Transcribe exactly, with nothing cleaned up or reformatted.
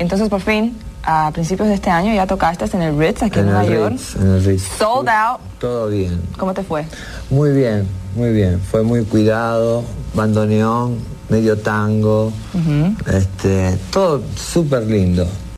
entonces por fin, a principios de este año, ya tocaste en el Ritz, aquí en, en Nueva el York. Ritz, en el Ritz. Sold out. Todo bien. ¿Cómo te fue? Muy bien, muy bien. Fue muy cuidado, bandoneón, medio tango, uh-huh. este, todo súper lindo.